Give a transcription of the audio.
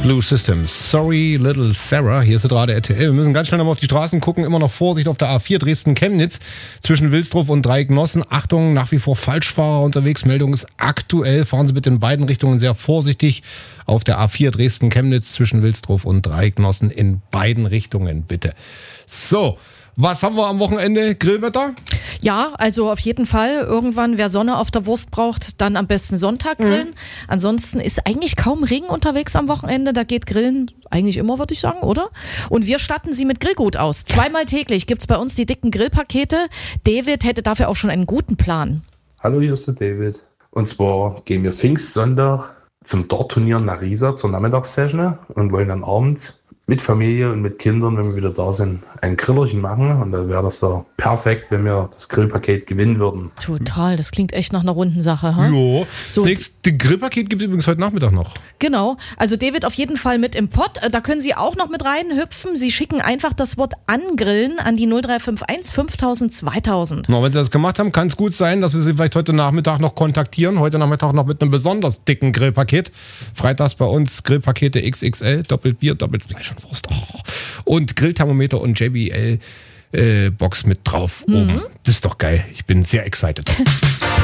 Blue Systems. Sorry, Little Sarah. Hier ist der Radio RTL. Wir müssen ganz schnell nochmal auf die Straßen gucken. Immer noch Vorsicht auf der A4 Dresden-Chemnitz zwischen Wilsdruff und Dreiecknossen. Achtung, nach wie vor Falschfahrer unterwegs. Meldung ist aktuell. Fahren Sie bitte in beiden Richtungen sehr vorsichtig. Auf der A4 Dresden-Chemnitz zwischen Wilsdruff und Dreiecknossen in beiden Richtungen, bitte. So. Was haben wir am Wochenende? Grillwetter? Ja, also auf jeden Fall. Irgendwann, wer Sonne auf der Wurst braucht, dann am besten Sonntag grillen. Ansonsten ist eigentlich kaum Regen unterwegs am Wochenende. Da geht Grillen eigentlich immer, würde ich sagen, oder? Und wir statten Sie mit Grillgut aus. Zweimal täglich gibt's bei uns die dicken Grillpakete. David hätte dafür auch schon einen guten Plan. Hallo, hier ist der David. Und zwar gehen wir Pfingstsonntag zum Dartturnier nach Riesa zur Nachmittagssession und wollen dann abends mit Familie und mit Kindern, wenn wir wieder da sind, ein Grillerchen machen. Und da wäre das da perfekt, wenn wir das Grillpaket gewinnen würden. Total, das klingt echt nach einer runden Sache. Ha? Jo. So, Das nächste Grillpaket gibt es übrigens heute Nachmittag noch. Genau, also David auf jeden Fall mit im Pott. Da können Sie auch noch mit reinhüpfen. Sie schicken einfach das Wort angrillen an die 0351 5000 2000. Na, wenn Sie das gemacht haben, kann es gut sein, dass wir Sie vielleicht heute Nachmittag noch kontaktieren. Heute Nachmittag noch mit einem besonders dicken Grillpaket. Freitags bei uns Grillpakete XXL, doppelt Bier, doppelt Fleisch und Wurst. Oh. Und Grillthermometer und JBL Box mit drauf oben. Das ist doch geil. Ich bin sehr excited.